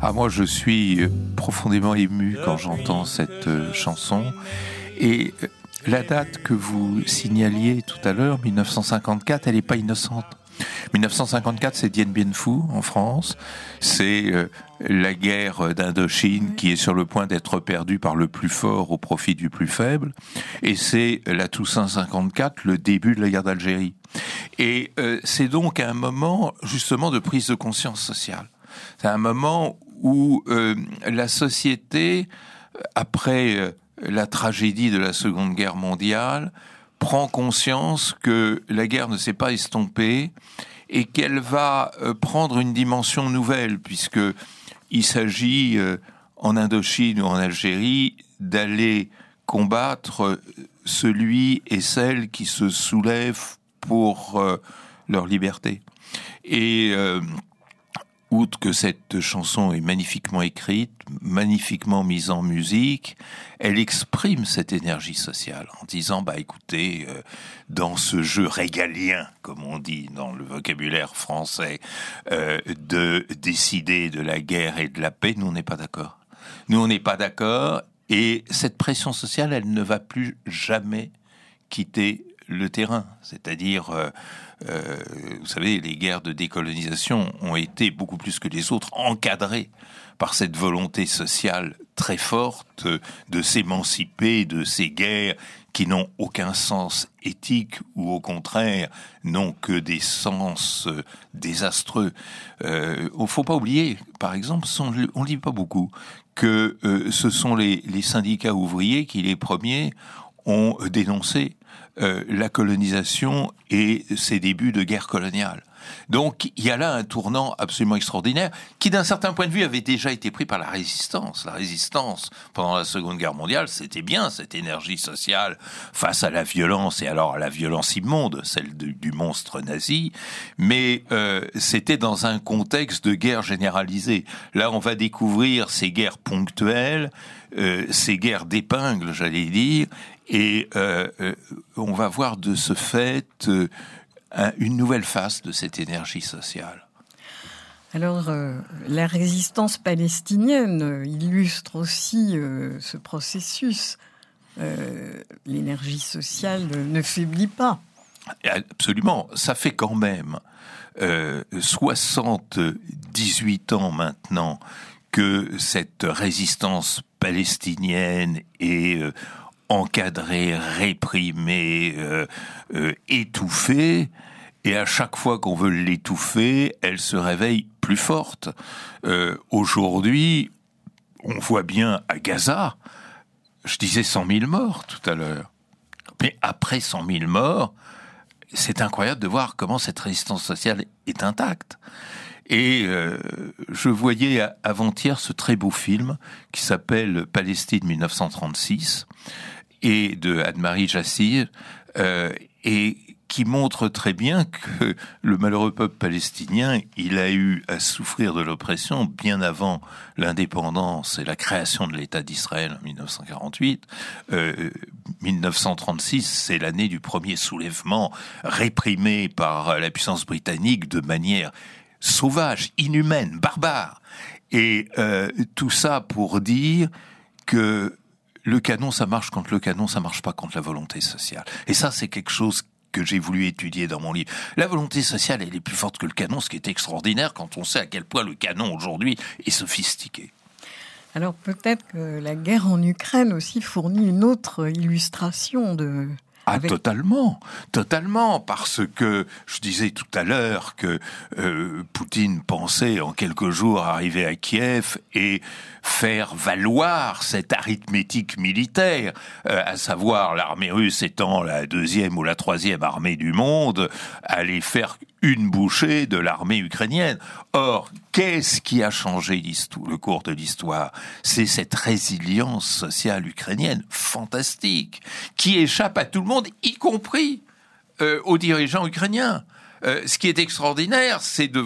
Moi, je suis profondément ému quand j'entends cette chanson. Et la date que vous signaliez tout à l'heure, 1954, elle n'est pas innocente. 1954, c'est Dien Bien Phu en France. C'est la guerre d'Indochine qui est sur le point d'être perdue par le plus fort au profit du plus faible. Et c'est la Toussaint 54, le début de la guerre d'Algérie. Et c'est donc un moment justement de prise de conscience sociale. C'est un moment où la société, après la tragédie de la Seconde Guerre mondiale, prend conscience que la guerre ne s'est pas estompée et qu'elle va prendre une dimension nouvelle, puisque il s'agit en Indochine ou en Algérie d'aller combattre celui et celle qui se soulèvent pour leur liberté. Et outre que cette chanson est magnifiquement écrite, magnifiquement mise en musique, elle exprime cette énergie sociale en disant, écoutez, dans ce jeu régalien, comme on dit dans le vocabulaire français, de décider de la guerre et de la paix, nous on n'est pas d'accord. Nous on n'est pas d'accord, et cette pression sociale, elle ne va plus jamais quitter le terrain. C'est-à-dire, vous savez, les guerres de décolonisation ont été beaucoup plus que les autres encadrées par cette volonté sociale très forte de s'émanciper de ces guerres qui n'ont aucun sens éthique ou au contraire n'ont que des sens désastreux. Faut pas oublier, par exemple, on ne dit pas beaucoup, que ce sont les syndicats ouvriers qui les premiers ont dénoncé la colonisation et ses débuts de guerre coloniale. Donc, il y a là un tournant absolument extraordinaire qui, d'un certain point de vue, avait déjà été pris par la résistance. La résistance, pendant la Seconde Guerre mondiale, c'était bien cette énergie sociale face à la violence, et alors à la violence immonde, celle du monstre nazi, mais c'était dans un contexte de guerre généralisée. Là, on va découvrir ces guerres ponctuelles, ces guerres d'épingles, j'allais dire, et on va voir de ce fait une nouvelle face de cette énergie sociale. Alors, la résistance palestinienne illustre aussi ce processus. L'énergie sociale ne faiblit pas. Absolument. Ça fait quand même 78 ans maintenant que cette résistance palestinienne est encadrée, réprimée, étouffée, et à chaque fois qu'on veut l'étouffer, elle se réveille plus forte. Aujourd'hui, on voit bien à Gaza, je disais 100 000 morts tout à l'heure, mais après 100 000 morts, c'est incroyable de voir comment cette résistance sociale est intacte. Et je voyais avant-hier ce très beau film qui s'appelle Palestine 1936 et de Anne-Marie Jassir, et qui montre très bien que le malheureux peuple palestinien, il a eu à souffrir de l'oppression bien avant l'indépendance et la création de l'État d'Israël en 1948. 1936, c'est l'année du premier soulèvement réprimé par la puissance britannique de manière sauvage, inhumaine, barbare. Et tout ça pour dire que le canon, ça marche quand le canon, ça marche pas quand la volonté sociale. Et ça, c'est quelque chose que j'ai voulu étudier dans mon livre. La volonté sociale, elle est plus forte que le canon, ce qui est extraordinaire quand on sait à quel point le canon aujourd'hui est sophistiqué. Alors peut-être que la guerre en Ukraine aussi fournit une autre illustration de... Totalement, parce que je disais tout à l'heure que Poutine pensait en quelques jours arriver à Kiev et faire valoir cette arithmétique militaire, à savoir l'armée russe étant la deuxième ou la troisième armée du monde, aller faire une bouchée de l'armée ukrainienne. Or, qu'est-ce qui a changé le cours de l'histoire ? C'est cette résilience sociale ukrainienne fantastique, qui échappe à tout le monde, y compris aux dirigeants ukrainiens. Ce qui est extraordinaire, c'est de